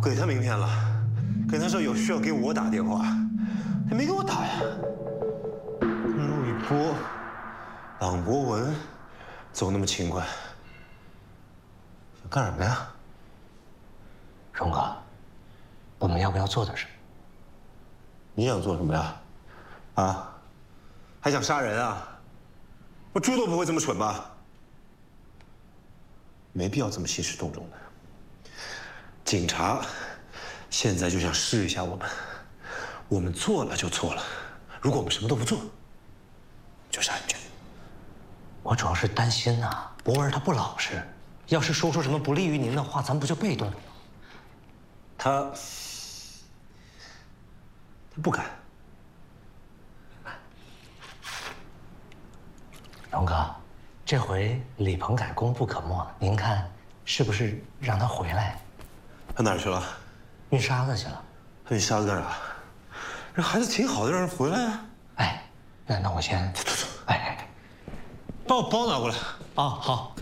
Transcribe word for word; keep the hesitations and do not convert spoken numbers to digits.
给他名片了，跟他说有需要给我打电话，他没给我打呀。陆一波、郎博文，总那么勤快，想干什么呀？ 荣哥，我们要不要做点什么？ 你想做什么呀？啊？还想杀人啊？我猪都不会这么蠢吧？没必要这么兴师动众的。警察现在就想试一下我们，我们做了就错了，如果我们什么都不做，就杀人去。 我主要是担心呐、啊，博文他不老实，要是说出什么不利于您的话，咱不就被动了吗？ 他他不敢。 荣哥，这回李鹏改功不可没，您看是不是让他回来？ 他哪儿去了？ 运沙子去了。 他运沙子干啥？这孩子挺好的，让人回来啊！ 哎，那那我先走走走。哎哎， 把我包拿过来。 啊，好。